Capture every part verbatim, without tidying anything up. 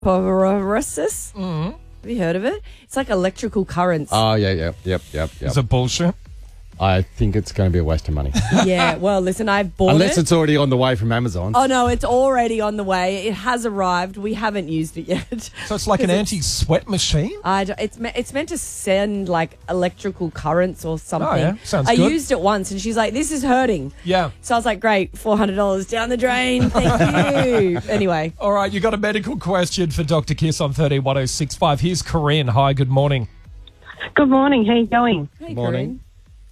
osteoporosis. Mm-hmm. Have you heard of it? It's like electrical currents. Oh, yeah, yeah, yep, yep, yep. Is it bullshit? I think it's going to be a waste of money. Yeah, well, listen, I've bought Unless it. it's already on the way from Amazon. Oh, no, it's already on the way. It has arrived. We haven't used it yet. So it's like an anti-sweat machine? I don't- it's, me- it's meant to send, like, electrical currents or something. Oh, yeah. Sounds I good. used it once, and she's like, this is hurting. Yeah. So I was like, great, four hundred dollars down the drain. Thank you. Anyway. All right, you got a medical question for Doctor Kiss on thirteen ten sixty-five. Here's Corinne. Hi, good morning. Good morning. How you going? Hey, Morning. Corinne.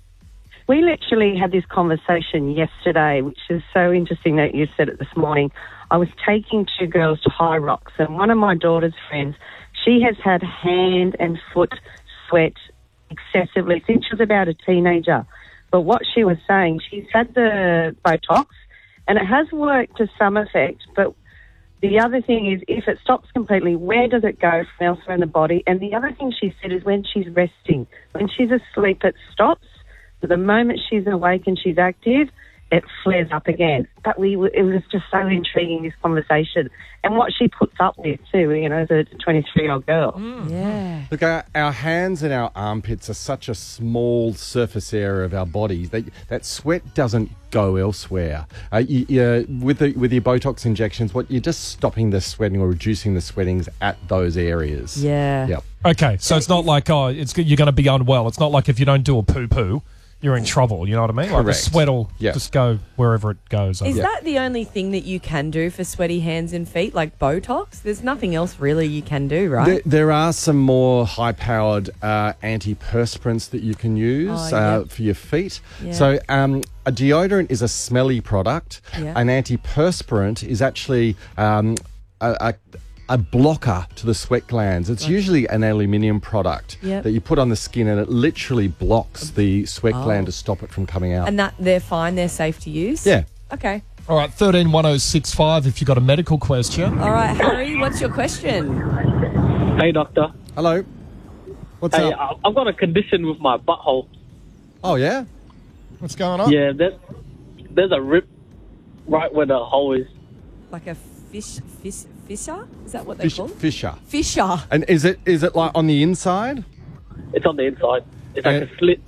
We literally had this conversation yesterday, which is so interesting that you said it this morning. I was taking two girls to High Rocks, and one of my daughter's friends, she has had hand and foot sweat excessively since she was about a teenager. But what she was saying, she's had the Botox, and it has worked to some effect, but the other thing is, if it stops completely, where does it go from elsewhere in the body? And the other thing she said is when she's resting. When she's asleep, it stops. But the moment she's awake and she's active, it flares up again. But we, it was just so intriguing, this conversation. And what she puts up with, too, you know, as a twenty-three-year-old girl. Yeah. Look, our, our hands and our armpits are such a small surface area of our bodies that that sweat doesn't go elsewhere. Uh, you, you, with the with your Botox injections, what you're just stopping the sweating or reducing the sweatings at those areas. Yeah. Yep. Okay, so it's not like, oh, it's you're going to be unwell. It's not like if you don't do a poo-poo, you're in trouble, you know what I mean? Like the Correct. sweat will Yeah. just go wherever it goes. Is Yeah. that the only thing that you can do for sweaty hands and feet, like Botox? There's nothing else really you can do, right? There, there are some more high-powered uh, antiperspirants that you can use Oh, uh, yep. for your feet. Yeah. So um, a deodorant is a smelly product. Yeah. An antiperspirant is actually um, a, a, a blocker to the sweat glands. It's usually an aluminium product Yep. that you put on the skin, and it literally blocks the sweat Oh. gland to stop it from coming out. And that they're fine, they're safe to use? yeah. Okay. All right, thirteen ten sixty-five if you've got a medical question. All right, Harry, what's your question? Hey, doctor. Hello. What's Hey, up? I- I've got a condition with my butthole. Oh, yeah? What's going on? Yeah, there's, there's a rip right where the hole is. Like a fish, fish, fissure? Is that what they Fish, call it? fissure. Fissure. And is it is it like on the inside? It's on the inside. It's like Uh, a slit.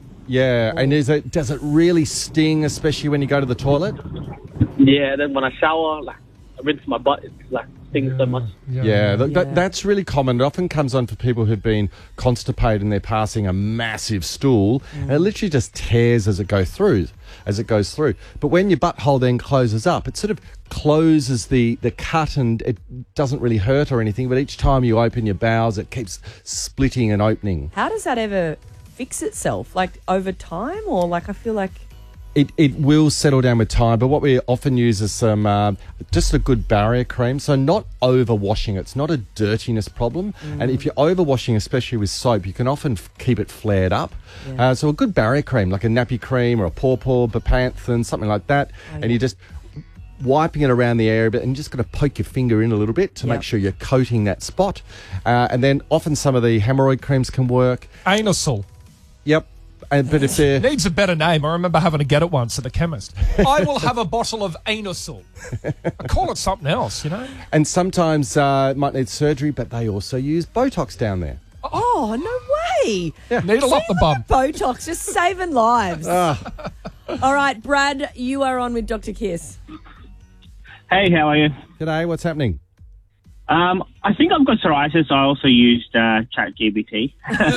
Yeah, and is it does it really sting, especially when you go to the toilet? Yeah, then when I shower, like, I rinse my butt, it's like stings so much. Yeah, th- Yeah. That, that's really common. It often comes on for people who've been constipated and they're passing a massive stool, and it literally just tears as it goes through, as it goes through. But when your butthole then closes up, it sort of closes the, the cut, and it doesn't really hurt or anything. But each time you open your bowels, it keeps splitting and opening. How does that ever fix itself? Like over time, or like I feel like It, it will settle down with time, but what we often use is some uh, just a good barrier cream. So not over-washing. It's not a dirtiness problem. And if you're over-washing, especially with soap, you can often f- keep it flared up. Yeah. Uh, so a good barrier cream, like a nappy cream or a pawpaw, bepanthen, something like that. Oh, and you're just wiping it around the area, but and you're just going to poke your finger in a little bit to Yep. make sure you're coating that spot. Uh, and then often some of the hemorrhoid creams can work. Anusol. Yep. And, but if they're... Needs a better name. I remember having to get it once at the chemist. I will have a bottle of Anusol. I call it something else, you know? And sometimes uh, it might need surgery, but they also use Botox down there. oh no way! Needle up the bum. Botox, just saving lives. Ah. All right, Brad, you are on with Doctor Kiss. Hey, how are you? G'day, what's happening? Um, I think I've got psoriasis. I also used uh, ChatGPT.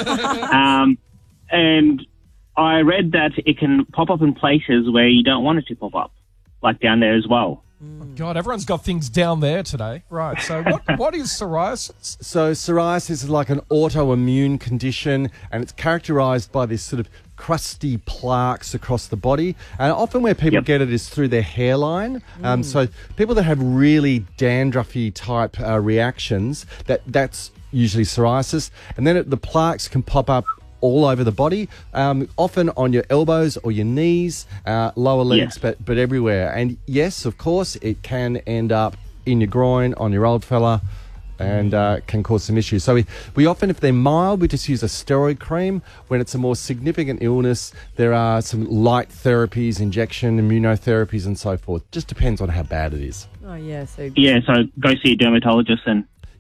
um, and I read that it can pop up in places where you don't want it to pop up, like down there as well. God, everyone's got things down there today. Right, so what, what is psoriasis? So psoriasis is like an autoimmune condition, and it's characterised by this sort of crusty plaques across the body. And often where people Yep. get it is through their hairline. Um, so people that have really dandruffy type uh, reactions, that that's usually psoriasis. And then it, the plaques can pop up all over the body, um, often on your elbows or your knees, uh, lower legs, Yeah. but but everywhere. And yes, of course, it can end up in your groin, on your old fella, and uh, can cause some issues. So we, we often, if they're mild, we just use a steroid cream. When it's a more significant illness, there are some light therapies, injection, immunotherapies, and so forth. Just depends on how bad it is. Oh yeah, so Yeah, so go see a dermatologist and